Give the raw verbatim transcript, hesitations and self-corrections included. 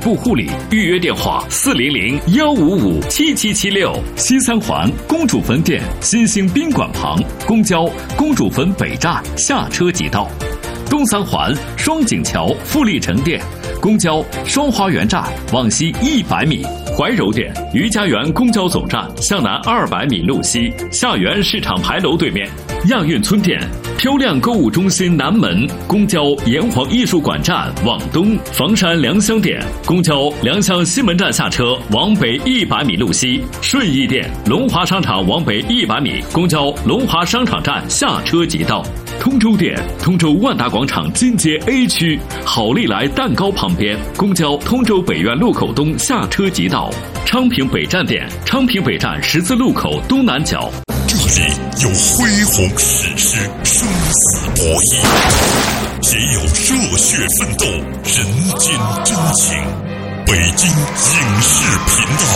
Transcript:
部护理，预约电话四零零幺五五七七七六。西三环公主坟店新兴宾馆旁，公交公主坟北站下车即到。东三环双井桥富力城店，公交双花园站往西一百米。怀柔店余家园公交总站向南二百米路西，下园市场牌楼对面。亚运村店漂亮购物中心南门，公交炎黄艺术馆站往东。房山良乡店公交良乡西门站下车往北一百米路西。顺义店龙华商场往北一百米，公交龙华商场站下车即到。通州店通州万达广场金街 A 区好利来蛋糕旁边，公交通州北苑路口东下车即到。昌平北站店昌平北站十字路口东南角， 这里有恢宏史诗，生死博弈，也有热血奋斗，人间真情。北京影视